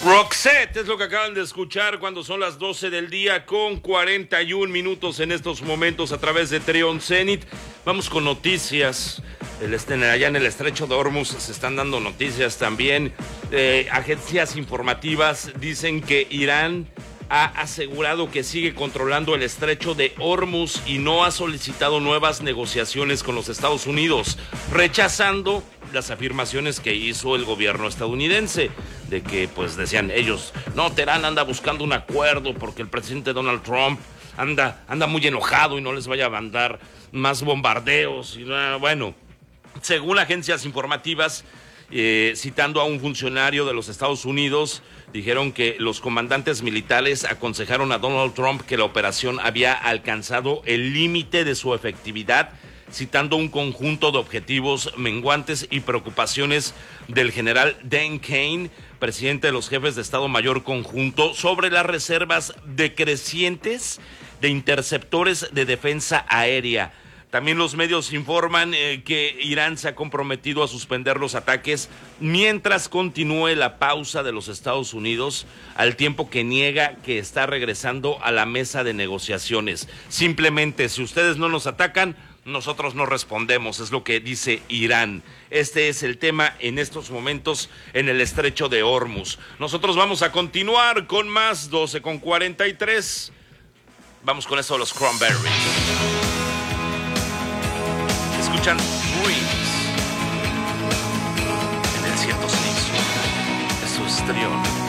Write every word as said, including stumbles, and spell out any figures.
Roxette es lo que acaban de escuchar cuando son las doce del día con cuarenta y un minutos en estos momentos a través de Trion Zenit. Vamos con noticias. El, allá en el estrecho de Hormuz se están dando noticias también. Eh, agencias informativas dicen que Irán ha asegurado que sigue controlando el estrecho de Hormuz y no ha solicitado nuevas negociaciones con los Estados Unidos, rechazando las afirmaciones que hizo el gobierno estadounidense, de que pues decían ellos, no, Teherán anda buscando un acuerdo porque el presidente Donald Trump anda, anda muy enojado y no les vaya a mandar más bombardeos. Y, bueno, según agencias informativas, eh, citando a un funcionario de los Estados Unidos, dijeron que los comandantes militares aconsejaron a Donald Trump que la operación había alcanzado el límite de su efectividad, citando un conjunto de objetivos menguantes y preocupaciones del general Dan Kane, presidente de los jefes de Estado Mayor Conjunto, sobre las reservas decrecientes de interceptores de defensa aérea. También los medios informan eh, que Irán se ha comprometido a suspender los ataques mientras continúe la pausa de los Estados Unidos, al tiempo que niega que está regresando a la mesa de negociaciones. Simplemente, si ustedes no nos atacan, nosotros no respondemos, es lo que dice Irán. Este es el tema en estos momentos en el estrecho de Hormuz. Nosotros vamos a continuar con más, doce con cuarenta y tres. Vamos con eso de los Cranberries. Escuchan Dreams en el ciento seis. Eso es Trion.